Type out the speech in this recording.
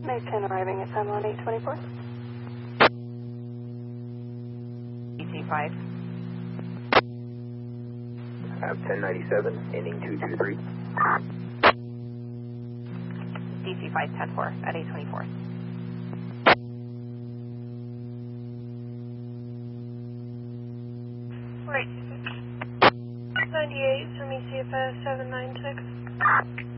May 10 arriving at time on 824. DC5. I have 1097, ending 223. DC5, 10-4 at 824. Right. 98, send me CFS 796.